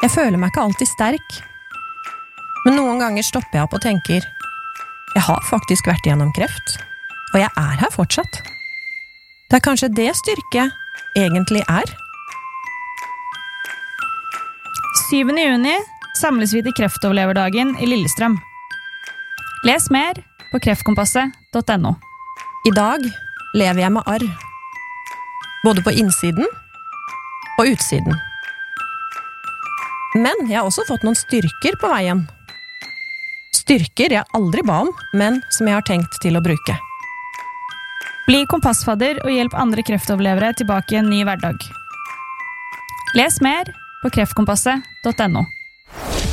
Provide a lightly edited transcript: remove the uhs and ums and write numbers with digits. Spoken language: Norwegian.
Jeg føler meg ikke alltid sterk. Men noen ganger stopper jeg opp og tenker, jeg har faktisk vært gjennom kreft, og jeg er her fortsatt. Det er kanskje det styrke egentlig er. 7. juni samles vi til kreftoverleverdagen i Lillestrøm. Les mer på kreftkompasset.no. I dag lever jeg med arr. Både på innsiden og utsiden. Men jeg har også fått noen styrker på veien. Styrker jeg aldri ba om, men som jeg har tenkt til å bruke. Bli kompassfadder og hjelp andre kreftoverlevere tilbake i en ny hverdag. Les mer på kreftkompasset.no.